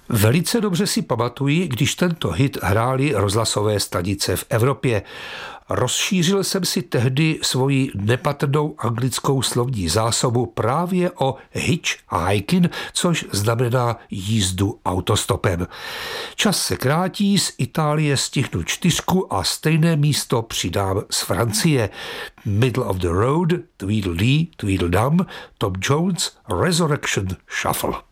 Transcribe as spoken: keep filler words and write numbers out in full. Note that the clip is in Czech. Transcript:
Velice dobře si pamatuji, když tento hit hráli rozhlasové stanice v Evropě. Rozšířil jsem si tehdy svoji nepatrnou anglickou slovní zásobu právě o hitchhiking, což znamená jízdu autostopem. Čas se krátí, z Itálie stihnu čtyřku a stejné místo přidám z Francie. Middle of the Road, Tweedledee, Tweedledum, Tom Jones, Resurrection Shuffle.